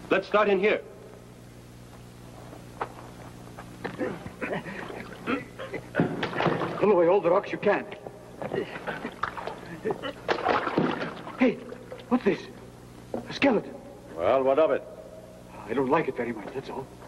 Let's start in here. Pull away all the rocks you can. Hey, what's this? A skeleton. Well, what of it? I don't like it very much, that's all.